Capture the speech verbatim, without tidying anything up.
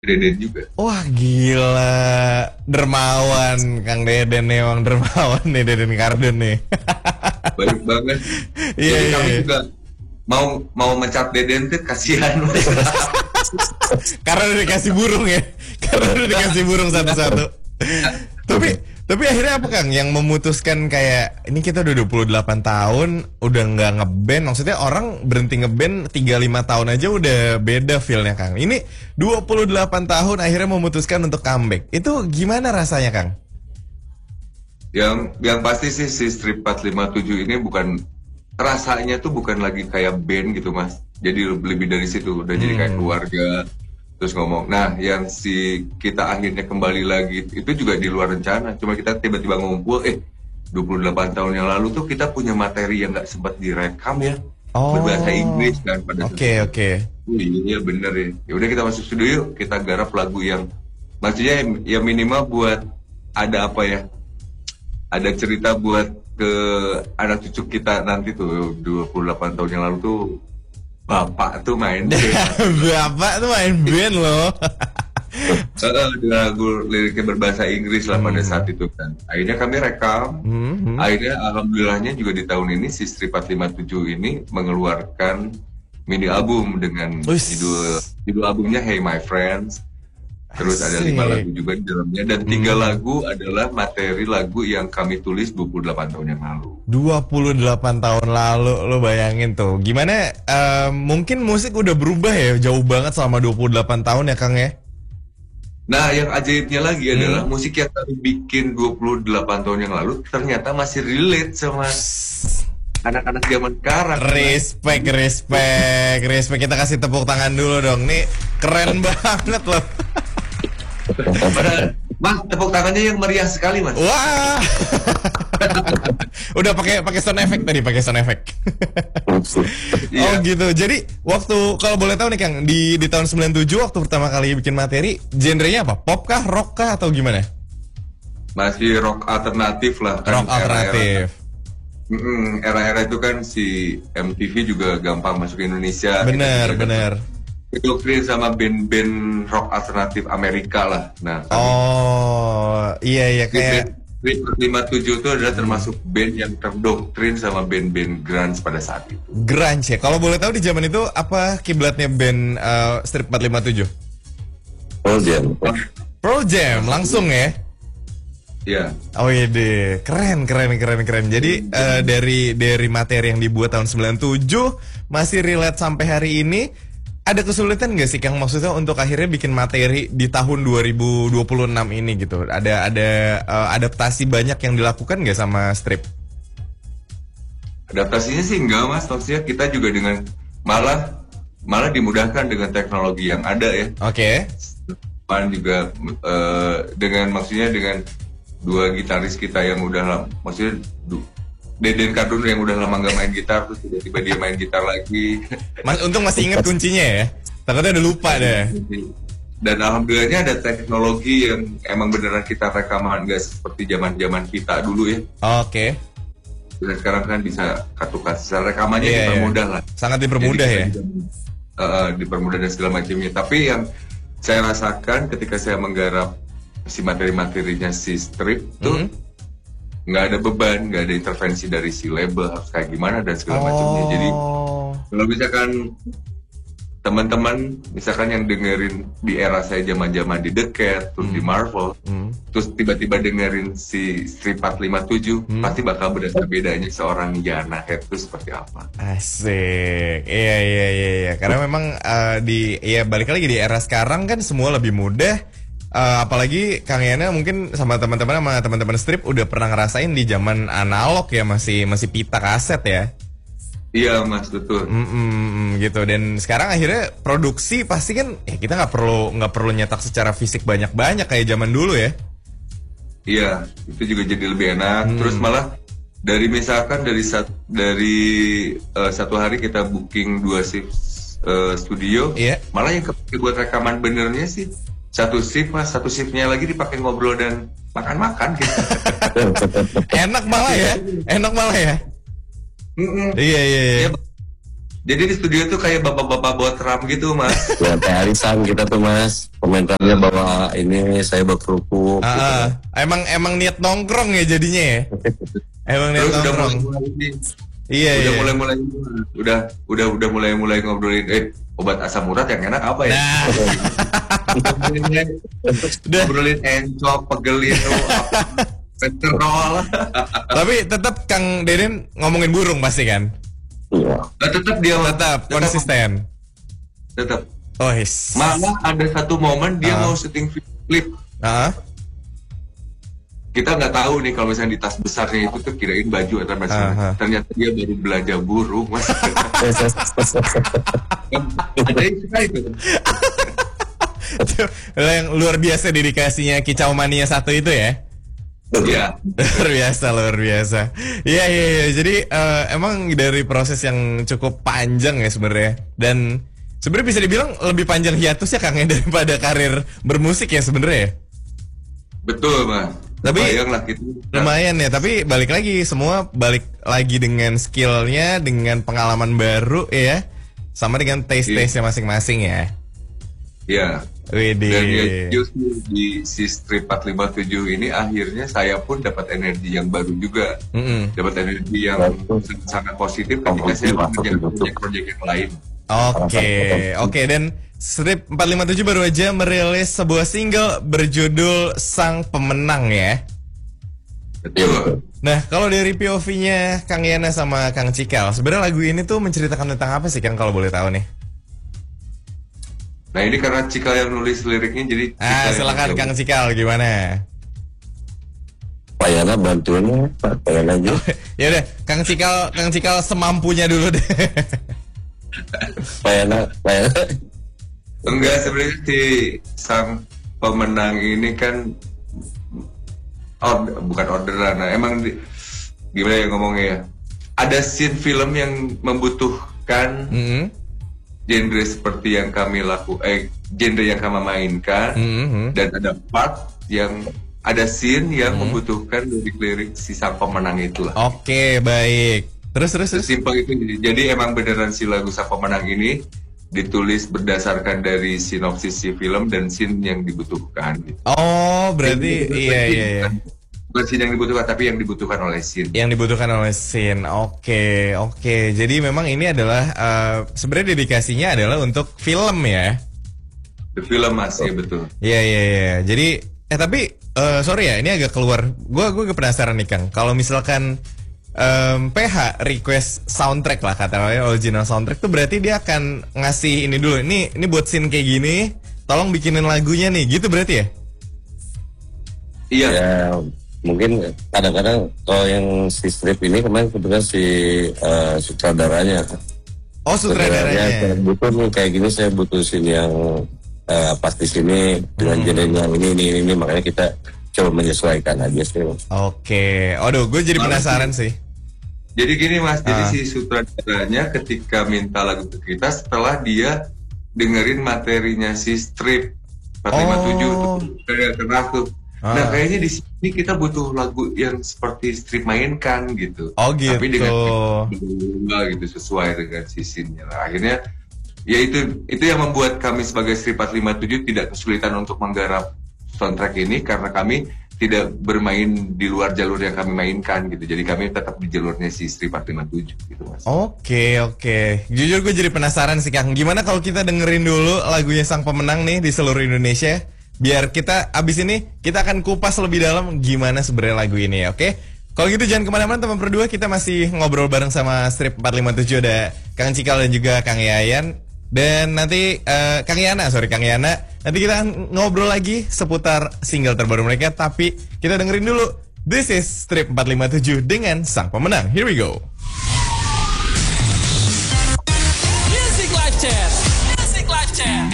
Deden juga. Wah gila, dermawan Kang Deden nih, emang dermawan nih Deden Kardun nih. Baik banget. Iya Jadi iya kami iya. juga mau mau mencat Deden tuh kasihan. Karena udah dikasih burung ya, karena udah dikasih burung satu-satu. Tapi tapi akhirnya apa Kang yang memutuskan kayak ini kita udah dua puluh delapan tahun udah nggak ngeband, maksudnya orang berhenti ngeband tiga lima tahun aja udah beda feelnya Kang. Ini dua puluh delapan tahun akhirnya memutuskan untuk comeback. Itu gimana rasanya Kang? Yang yang pasti sih si Strip empat lima tujuh ini bukan, rasanya tuh bukan lagi kayak band gitu Mas. Jadi lebih dari situ, udah jadi kayak Hmm. keluarga. Terus ngomong, nah yang si kita akhirnya kembali lagi itu juga di luar rencana. Cuma kita tiba-tiba ngumpul, eh dua puluh delapan tahun yang lalu tuh kita punya materi yang nggak sempat direkam ya, berbahasa Oh, Inggris kan pada saat oke itu. oke. Oh iya bener ya. Ya udah kita masuk studio yuk, kita garap lagu yang maksudnya ya minimal buat ada apa ya? Ada cerita buat ke anak cucu kita nanti tuh dua puluh delapan tahun yang lalu tuh bapak tuh main band. Bapak tuh main band loh. Heeh, dengan lagu liriknya berbahasa Inggris lah pada saat itu kan. Akhirnya kami rekam. Hmm, hmm. Akhirnya alhamdulillahnya juga di tahun ini si Strip empat lima tujuh ini mengeluarkan mini album dengan Wis. judul judul albumnya Hey My Friends. Terus ada lima Asik. lagu juga di dalamnya dan tiga lagu adalah materi lagu yang kami tulis dua puluh delapan tahun yang lalu. dua puluh delapan tahun lalu, lo bayangin tuh. Gimana, eh, mungkin musik udah berubah ya, jauh banget selama dua puluh delapan tahun ya Kang ya? Nah, yang ajaibnya lagi Hmm. adalah musik yang kami bikin dua puluh delapan tahun yang lalu ternyata masih relate sama anak-anak zaman sekarang. Respect, respect, respect. Kita kasih tepuk tangan dulu dong. Nih keren banget loh. Padahal, Mas, tepuk tangannya yang meriah sekali, Mas. Wah. Udah pakai pakai sound effect tadi, pakai sound effect. Oh Iya, gitu. Jadi waktu kalau boleh tahu nih Kang, di di tahun sembilan puluh tujuh waktu pertama kali bikin materi, genrenya apa? Pop kah, rock kah atau gimana? masih rock alternatif lah kan. Rock alternatif. Mm-mm, era-era itu kan si M T V juga gampang masuk ke Indonesia. Bener, Kita juga bener. didoktrin sama band-band rock alternatif Amerika lah. Nah, kami Oh, iya iya kayak Street lima tujuh itu adalah termasuk band yang terdoktrin sama band-band grunge pada saat itu. grunge ya. Kalau boleh tahu di zaman itu apa kiblatnya band uh, Strip empat lima tujuh? Pearl Jam. Pearl Jam langsung ya. Ya, Oh iya deh, keren keren keren keren. Jadi eh, dari dari materi yang dibuat tahun sembilan puluh tujuh masih relate sampai hari ini. Ada kesulitan nggak sih Kang maksudnya untuk akhirnya bikin materi di tahun dua ribu dua puluh enam ini gitu? Ada ada eh, adaptasi banyak yang dilakukan nggak sama Strip? adaptasinya sih enggak Mas. Maksudnya kita juga dengan malah malah dimudahkan dengan teknologi yang ada ya. Oke. Pan juga eh, dengan maksudnya dengan dua gitaris kita yang udah lama, maksudnya du- Deden Kardun yang udah lama nggak main gitar terus tiba-tiba dia main gitar lagi. Mas untung masih inget kuncinya ya. Takutnya udah lupa deh. Dan alhamdulillahnya ada teknologi yang emang beneran kita rekaman nggak seperti zaman-zaman kita dulu ya. Oke. Dan sekarang kan bisa kartu kasar rekamannya Iya, dipermudah iya. lah. Sangat dipermudah Jadi ya. kita juga, eh, dipermudah dan segala macamnya. Tapi yang saya rasakan ketika saya menggarap si materi-materinya si Strip tuh Mhm. nggak ada beban, nggak ada intervensi dari si label harus kayak gimana dan segala macamnya. Jadi Oh. kalau misalkan teman-teman misalkan yang dengerin di era saya zaman-zaman di The Cat, terus di Marvel, Hmm. terus tiba-tiba dengerin si Strip empat lima tujuh, Hmm. pasti bakal berasa bedanya seorang Yana Head itu seperti apa. Asik, iya iya iya, iya. Karena memang eh, di, ya balik lagi di era sekarang kan semua lebih mudah. Eh, apalagi Kang Yana mungkin sama teman-teman sama teman-teman Strip udah pernah ngerasain di zaman analog ya masih masih pita kaset ya. Iya Mas, betul. Mm-mm, gitu dan sekarang akhirnya produksi pasti kan ya kita nggak perlu nggak perlu nyetak secara fisik banyak-banyak kayak zaman dulu ya. Iya, itu juga jadi lebih enak. Hmm. Terus malah dari misalkan dari sat, dari eh, satu hari kita booking dua shift eh, studio, Iya. malah yang kepake buat rekaman benernya sih satu shift Mas, satu shiftnya lagi dipakai ngobrol dan makan-makan gitu. Enak malah ya, enak malah ya. Mm-mm. Iya iya iya. Ya, Jadi di studio tuh kayak bapak-bapak bawa tram gitu mas. Ya kayak arisan kita tuh mas. Komentarnya bawa ini, saya bawa kerupuk. Ah, gitu. ah. emang emang niat nongkrong ya jadinya ya. Emang niat Terus udah nongkrong. mulai mulai Iya udah iya. mulai mulai udah udah udah mulai mulai ngobrolin eh obat asam urat yang enak apa ya? Nah, udah. Ngobrolin encok, pegelin, apa, petrol. Tapi tetap Kang Deden ngomongin burung pasti kan? Iya. Nah, tetap dia Tetap konsisten. Tetap. Oh, his. Malah ada satu momen dia Ah. mau syuting klip. Ah, Kita nggak tahu nih kalau misalnya di tas besarnya itu tuh kirain baju atau macam. Ah, ah. Ternyata dia baru belajar burung mas. Ada yang suka itu. itu yang luar biasa dedikasinya Kicau Mania satu itu ya. Iya. Luar biasa, luar biasa. Iya, iya, iya. Jadi eh, emang dari proses yang cukup panjang ya sebenarnya. Dan sebenarnya bisa dibilang lebih panjang hiatusnya Kang ya daripada karir bermusik ya sebenarnya ya. Betul mas. Tapi Bayang lah gitu. lumayan ya, tapi balik lagi semua balik lagi dengan skillnya, dengan pengalaman baru ya, sama dengan taste-taste-nya masing-masing ya. Iya. Widih. Dan ya justru di si strip empat lima tujuh ini akhirnya saya pun dapat energi yang baru juga. Mm-mm. Dapat energi yang sangat positif ketika saya mengerjakan proyek-proyek yang lain. Oke, oke, dan Strip empat lima tujuh baru aja merilis sebuah single berjudul Sang Pemenang ya. Betul. Nah, kalau dari P O V-nya Kang Yana sama Kang Cikal, sebenarnya lagu ini tuh menceritakan tentang apa sih Kang kalau boleh tahu nih? Nah ini karena Cikal yang nulis liriknya jadi Ah, Cikal yang silakan menjawab. Kang Cikal gimana? Pak Yana bantuin ya, Pak Pak Yana aja. Ya udah, Kang Cikal, Kang Cikal semampunya dulu deh. Pak Yana, Pak Yana. Enggak, sebenarnya si sang pemenang ini kan order, bukan orderan. Nah, emang di, gimana ya ngomongnya ya? Ada scene film yang membutuhkan Mm-hmm. genre seperti yang kami laku, eh genre yang kami mainkan, Mm-hmm. dan ada part yang ada scene yang Mm-hmm. membutuhkan lirik-lirik si sang pemenang itulah. Oke, baik. Terus terus terus. Sesimpel itu. Jadi emang beneran si lagu sang pemenang ini ditulis berdasarkan dari sinopsis si film dan scene yang dibutuhkan. Gitu. Oh, berarti iya iya iya. Bukan scene yang dibutuhkan, tapi yang dibutuhkan oleh scene. Yang dibutuhkan oleh scene. Oke, oke. Jadi memang ini adalah eh, sebenarnya dedikasinya adalah untuk film ya. The film mas, ya betul. Iya iya iya. Jadi eh tapi eh, sorry ya, ini agak keluar. Gua gue penasaran nih Kang. Kalau misalkan em, P H request soundtrack lah katanya original soundtrack tuh berarti dia akan ngasih ini dulu. Ini ini buat scene kayak gini, tolong bikinin lagunya nih. Gitu berarti ya? Iya. Ya mungkin kadang-kadang kalau yang si strip ini kemarin kebetulan si uh, sutradaranya. Oh, sutradaranya. Saya butuh nih kayak gini, saya butuh scene yang uh, pas di sini dengan Hmm. genre yang ini, ini ini makanya kita coba menyesuaikan aja sih. Oke. Aduh, gue jadi penasaran sih. Jadi gini mas, jadi Ah. si sutradaranya ketika minta lagu ke kita setelah dia dengerin materinya si strip empat lima tujuh Oh. tuh kayak keras tuh. Ah. Nah kayaknya di sini kita butuh lagu yang seperti strip mainkan gitu. Oh, gitu. Tapi dengan berdua gitu sesuai dengan sisinya. Nah, akhirnya ya itu itu yang membuat kami sebagai strip empat lima tujuh tidak kesulitan untuk menggarap soundtrack ini karena kami tidak bermain di luar jalur yang kami mainkan gitu. Jadi kami tetap di jalurnya si strip empat lima tujuh gitu mas. Oke, oke. Jujur gue jadi penasaran sih Kang. Gimana kalau kita dengerin dulu lagunya Sang Pemenang nih di seluruh Indonesia? Biar kita abis ini kita akan kupas lebih dalam gimana sebenarnya lagu ini ya, oke? Kalau gitu jangan kemana-mana teman berdua, kita masih ngobrol bareng sama Strip empat lima tujuh, ada Kang Cikal dan juga Kang Yayan. Dan nanti eh, Kang Yana, sorry Kang Yana, nanti kita akan ngobrol lagi seputar single terbaru mereka. Tapi kita dengerin dulu, this is Strip empat lima tujuh dengan Sang Pemenang. Here we go. Music Live Chat. Music Live Chat.